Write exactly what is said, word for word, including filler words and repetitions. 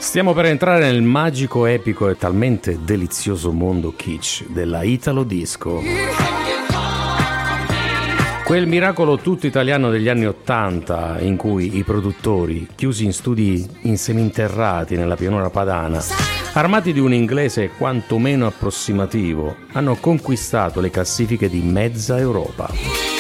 Stiamo per entrare nel magico, epico e talmente delizioso mondo kitsch della Italo Disco. Quel miracolo tutto italiano degli anni Ottanta in cui i produttori, chiusi in studi inseminterrati nella pianura padana, armati di un inglese quantomeno approssimativo, hanno conquistato le classifiche di mezza Europa.